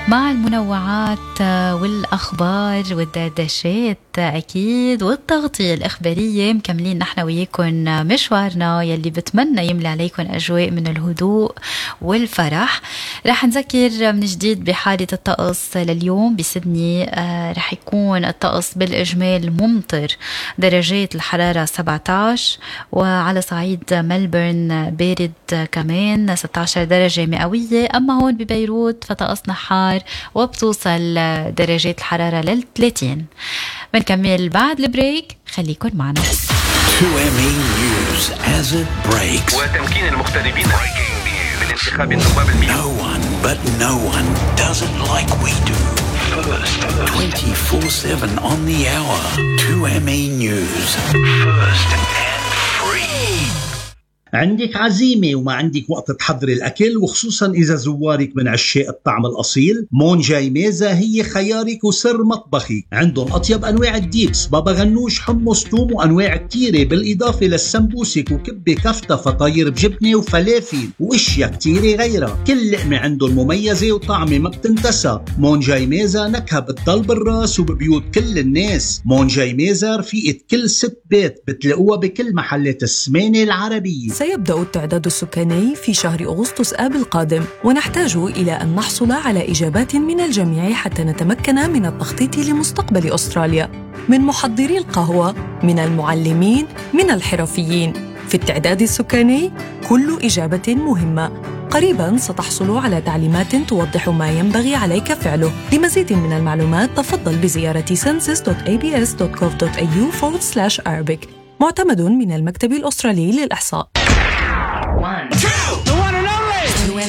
مع المنوعات والأخبار والدردشات أكيد والتغطية الإخبارية مكملين نحن وياكم مشوارنا يلي بتمنى يملي عليكم أجواء من الهدوء والفرح. رح نذكر من جديد بحالة الطقس لليوم بسيدني. رح يكون الطقس بالإجمال ممطر، درجات الحرارة 17، وعلى صعيد ملبورن بارد كمان 16 درجة مئوية. أما هون ببيروت فطقسنا حار وبتوصل درجات الحرارة لل30. بنكمل بعد البريك، خليكن معنا. 2ME News as it breaks. وتمكين المغتربين من انتخاب النواب المئة. No one does it like we do. First, 24/7 on the hour. 2ME News. First and free. عندك عزيمة وما عندك وقت تحضري الأكل، وخصوصا إذا زوارك من عشاق الطعم الأصيل، مون جاي ميزة هي خيارك وسر مطبخك. عندهم أطيب أنواع الديبس، بابا غنوش، حمص، توم، وأنواع كتيرة، بالإضافة للسمبوسك وكبة كفتة، فطاير بجبنة وفلافل وإشياء كتيرة غيرها. كل لقمة عندهم مميزة وطعمة ما بتنتسى. مون جاي ميزة نكهة بتضل بالراس وببيوت كل الناس. مون جاي ميزة رفيقة كل ست بيت، بتلاقوها بكل محلات السمانة العربية. سيبدأ التعداد السكاني في شهر أغسطس آب القادم، ونحتاج إلى أن نحصل على إجابات من الجميع حتى نتمكن من التخطيط لمستقبل أستراليا، من محضري القهوة، من المعلمين، من الحرفيين. في التعداد السكاني كل إجابة مهمة. قريباً ستحصل على تعليمات توضح ما ينبغي عليك فعله. لمزيد من المعلومات تفضل بزيارة census.abs.gov.au/Arabic. معتمد من المكتب الأسترالي للإحصاء.